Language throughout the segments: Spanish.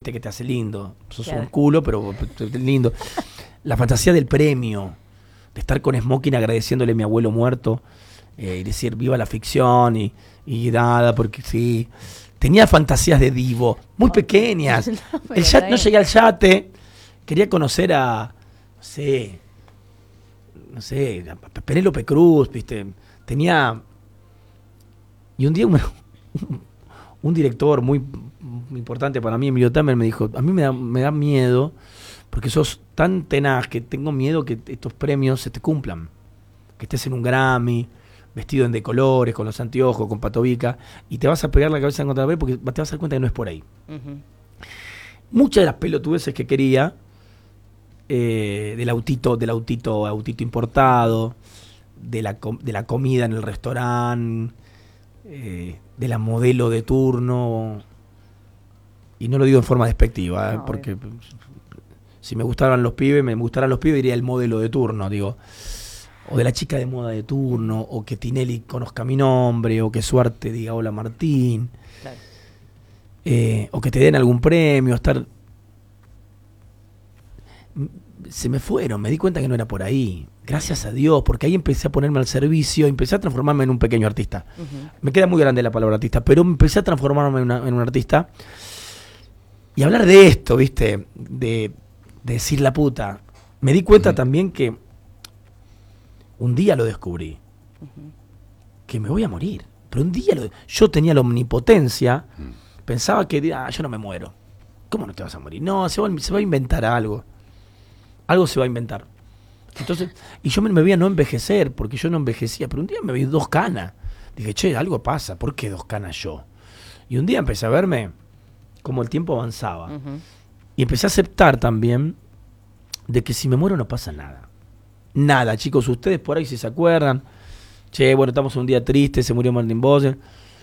viste, que te hace lindo. Sos Claro. un culo, pero lindo. La fantasía del premio, de estar con smoking agradeciéndole a mi abuelo muerto, y decir viva la ficción y nada, porque sí. Tenía fantasías de divo, muy pequeñas. No, pero El está yate, no bien. llegué al yate, quería conocer a, no sé, a Penélope Cruz, viste. Tenía... Y un día un director muy importante para mí, Emilio Tamer, me dijo, a mí me da miedo, porque sos tan tenaz que tengo miedo que estos premios se te cumplan. Que estés en un Grammy, vestido en de colores, con los anteojos, con patobica, y te vas a pegar la cabeza contra la pared porque te vas a dar cuenta que no es por ahí. Ujú. Muchas de las pelotudeces que quería, del autito importado, de la comida en el restaurante, de la modelo de turno, y no lo digo en forma despectiva, No, porque si me gustaran los pibes, diría el modelo de turno, digo, o de la chica de moda de turno, o que Tinelli conozca mi nombre, o que Suarte diga hola Martín, Claro. o que te den algún premio, estar... Se me fueron, me di cuenta que no era por ahí. Gracias a Dios, porque ahí empecé a ponerme al servicio, empecé a transformarme en un pequeño artista. Ujú. Me queda muy grande la palabra artista, pero empecé a transformarme en un artista. Y hablar de esto, ¿viste? De decir la puta. Me di cuenta también que un día lo descubrí. Que me voy a morir. Pero un día yo tenía la omnipotencia. Pensaba que yo no me muero. ¿Cómo no te vas a morir? No, se va a inventar algo. Algo se va a inventar. Entonces, y yo me veía no envejecer, porque yo no envejecía, pero un día me vi 2 canas. Dije, che, algo pasa, ¿por qué 2 canas yo? Y un día empecé a verme como el tiempo avanzaba. Ujú. Y empecé a aceptar también de que si me muero no pasa nada. Nada, chicos, ustedes por ahí si se acuerdan, che, bueno, estamos en un día triste, se murió Martin Boser.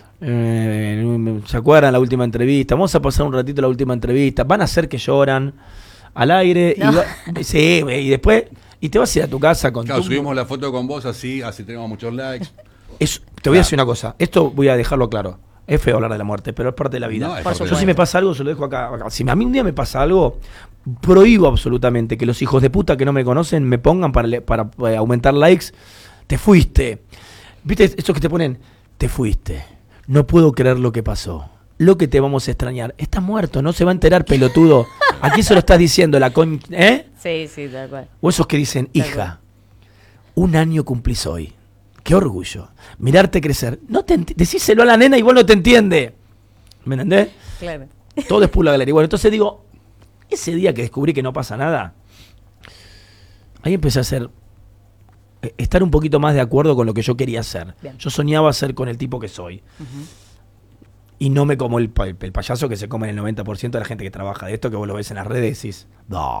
¿Se acuerdan la última entrevista? Vamos a pasar un ratito la última entrevista. Van a hacer que lloran al aire. No. Sí, y después... Y te vas a ir a tu casa con Claro, tu... subimos la foto con vos así tenemos muchos likes. Te voy a decir una cosa. Esto voy a dejarlo claro. Es feo hablar de la muerte, pero es parte de la vida. No, es Por parte de Yo la si vida. me pasa algo, se lo dejo acá. Si a mí un día me pasa algo, prohíbo absolutamente que los hijos de puta que no me conocen me pongan para aumentar likes. Te fuiste. ¿Viste estos que te ponen? Te fuiste. No puedo creer lo que pasó. Lo que te vamos a extrañar. Estás muerto, no se va a enterar, pelotudo. ¿A quién se lo estás diciendo? ¿Eh? Sí, sí, tal cual. O esos que dicen, Tal hija, 1 año cumplís hoy. Qué orgullo. Mirarte crecer. Decíselo a la nena y vos no te entiende. ¿Me entendés? Claro. Todo es pura galería. Bueno, entonces digo, ese día que descubrí que no pasa nada, ahí empecé a estar un poquito más de acuerdo con lo que yo quería hacer. Bien. Yo soñaba ser con el tipo que soy. Ujú. Y no me como el payaso que se come el 90% de la gente que trabaja de esto, que vos lo ves en las redes y decís,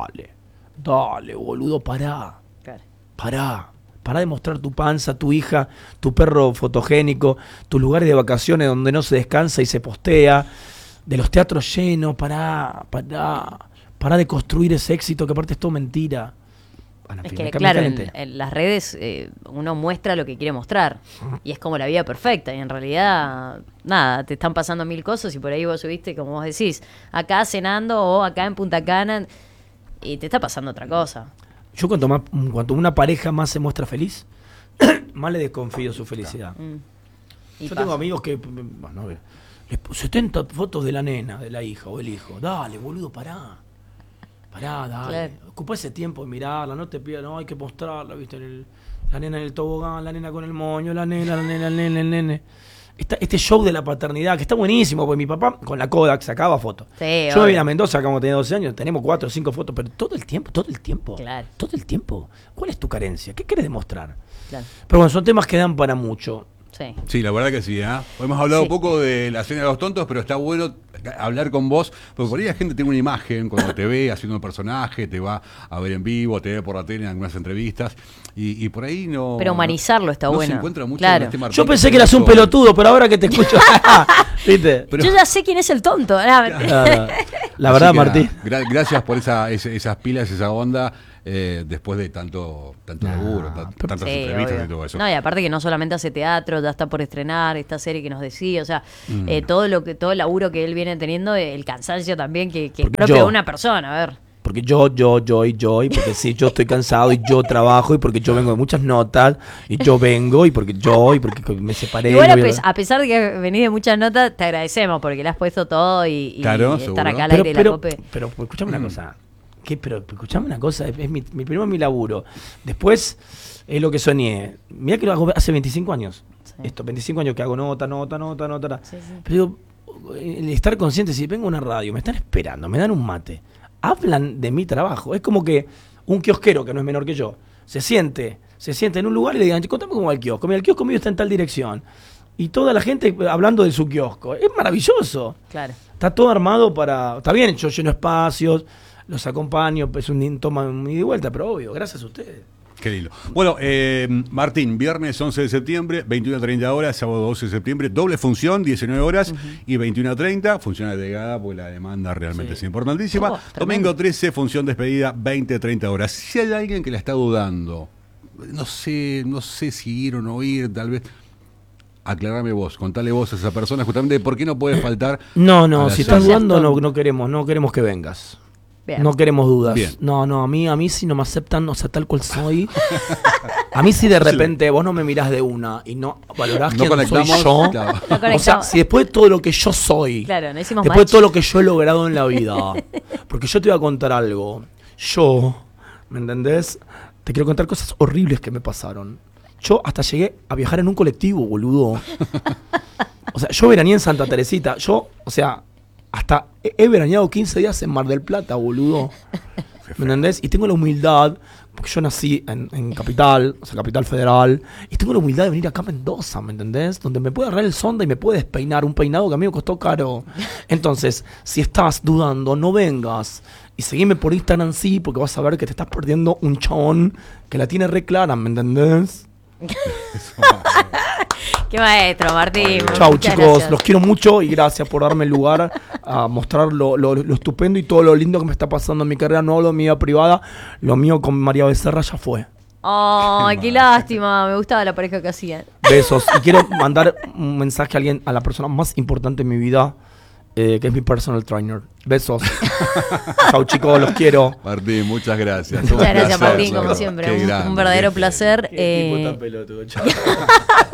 dale, boludo, pará. Claro. Pará de mostrar tu panza, tu hija, tu perro fotogénico, tus lugares de vacaciones donde no se descansa y se postea, de los teatros llenos, pará de construir ese éxito que aparte es todo mentira. Bueno, en Es fin, que, me claro, calenté. en las redes uno muestra lo que quiere mostrar. Y es como la vida perfecta. Y en realidad, nada, te están pasando 1000 cosas y por ahí vos subiste, como vos decís, acá cenando o acá en Punta Cana y te está pasando otra cosa. Yo cuanto una pareja más se muestra feliz, más le desconfío su felicidad. Y Yo pasa. tengo amigos que, bueno, 70 fotos de la nena, de la hija o el hijo. Dale, boludo, pará, dale. Claro. Ocupa ese tiempo de mirarla, no te pidas, no, hay que mostrarla, viste, la nena en el tobogán, la nena con el moño, el nene. Este show de la paternidad, que está buenísimo, porque mi papá con la Kodak sacaba fotos. Sí, Yo obvio. me vine a Mendoza, como tenía 12 años, tenemos 4 o 5 fotos, pero todo el tiempo. Claro. Todo el tiempo. ¿Cuál es tu carencia? ¿Qué quieres demostrar? Claro. Pero bueno, son temas que dan para mucho. Sí. Sí, la verdad que sí, ¿eh? Hemos hablado Sí. un poco de la cena de los tontos, pero está bueno hablar con vos, porque por ahí la gente tiene una imagen cuando te ve haciendo un personaje, te va a ver en vivo, te ve por la tele en algunas entrevistas, y por ahí no... Pero humanizarlo está no bueno. se encuentra mucho Claro. en este Martín Yo pensé que eras un pelotudo, pero ahora que te escucho... ¿Viste? Pero- Yo ya sé quién es el tonto. Claro. La Así verdad, que Martín. nada, gracias por esas pilas, esa onda. después de tanto laburo, tantas Sí, entrevistas obvio. y todo eso. No, y aparte que no solamente hace teatro, ya está por estrenar esta serie que nos decía, o sea, todo el laburo que él viene teniendo, el cansancio también que es Porque propio de yo- una persona, a ver. Porque yo, y porque sí, yo estoy cansado y yo trabajo y porque yo vengo de muchas notas y yo vengo y porque me separé. Igual no voy a- a pesar de que venís de muchas notas, te agradecemos porque le has puesto todo y Claro, estar seguro. acá al aire de la COPE. pero escuchame una cosa. ¿Qué? Pero escuchame una cosa. Es primero es mi laburo. Después es lo que soñé. Mirá que lo hago hace 25 años. Sí. Esto, 25 años que hago nota. Sí, sí. Pero digo, el estar consciente, si vengo a una radio, me están esperando, me dan un mate, hablan de mi trabajo. Es como que un kiosquero que no es menor que yo, se siente en un lugar y le digan, contame cómo va el kiosco. Mira, el kiosco mío está en tal dirección. Y toda la gente hablando de su kiosco. Es maravilloso. Claro. Está todo armado para... Está bien, yo lleno espacios, los acompaño, es un toma un ida y vuelta, pero obvio, gracias a ustedes. Qué lindo. Bueno, Martín, viernes 11 de septiembre, 21:30 horas, sábado 12 de septiembre, doble función, 19 horas y 21:30, función agregada, porque la demanda realmente Sí. es importantísima. Oh, tremendo. Domingo 13, función despedida, 20:30 horas. Si hay alguien que la está dudando, no sé si ir o no ir, tal vez... Aclarame vos, contale vos a esa persona justamente por qué no puede faltar. No, a la si serie. estás dudando, no queremos que vengas. Bien. No queremos dudas. Bien. No, a mí si no me aceptan, o sea, tal cual soy. A mí si de repente vos no me mirás de una y no valorás No quién soy conectamos, yo. claro. No O sea, conectamos. si después de todo lo que yo soy, Claro, no hicimos después match. de todo lo que yo he logrado en la vida, porque yo te voy a contar algo. Yo, ¿me entendés? Te quiero contar cosas horribles que me pasaron. Yo hasta llegué a viajar en un colectivo, boludo. O sea, yo veraneé en Santa Teresita. Hasta he veraneado 15 días en Mar del Plata, boludo. ¿Me entendés? Y tengo la humildad, porque yo nací en Capital, o sea, Capital Federal, y tengo la humildad de venir acá a Mendoza, ¿me entendés? Donde me puede agarrar el sonda y me puede despeinar, un peinado que a mí me costó caro. Entonces, si estás dudando, no vengas. Y seguime por Instagram, sí, porque vas a ver que te estás perdiendo un chabón que la tiene re clara, ¿me entendés? Qué maestro, Martín. Chau, Muchas chicos, gracias. los quiero mucho y gracias por darme el lugar a mostrar lo estupendo y todo lo lindo que me está pasando en mi carrera. No hablo de mi vida privada, lo mío con María Becerra ya fue. Ay, qué lástima. Me gustaba la pareja que hacían. Besos. Y quiero mandar un mensaje a alguien, a la persona más importante en mi vida, que es mi personal trainer. Besos. Chau, chicos, los quiero. Martín, muchas gracias. Muchas Un gracias, placer, Martín, como claro. siempre. Qué Un grande, verdadero qué placer. Qué tipo tan pelotudo, chau.